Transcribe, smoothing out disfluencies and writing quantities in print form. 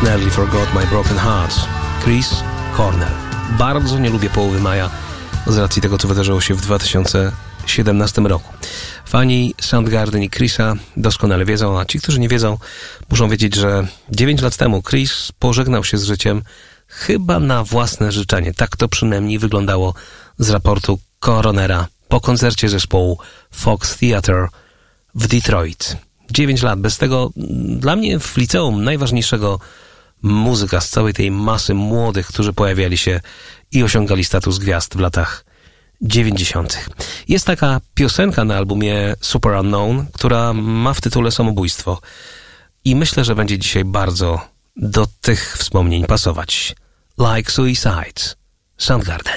Nearly Forgot My Broken Heart. Chris Cornell. Bardzo nie lubię połowy maja z racji tego, co wydarzyło się w 2017 roku. Fani Soundgarden i Chrisa doskonale wiedzą, a ci, którzy nie wiedzą, muszą wiedzieć, że 9 lat temu Chris pożegnał się z życiem chyba na własne życzenie. Tak to przynajmniej wyglądało z raportu koronera po koncercie zespołu Fox Theatre w Detroit. 9 lat. Bez tego dla mnie w liceum najważniejszego muzyka z całej tej masy młodych, którzy pojawiali się i osiągali status gwiazd w latach 90. Jest taka piosenka na albumie Super Unknown, która ma w tytule samobójstwo. I myślę, że będzie dzisiaj bardzo do tych wspomnień pasować. Like Suicide, Soundgarden.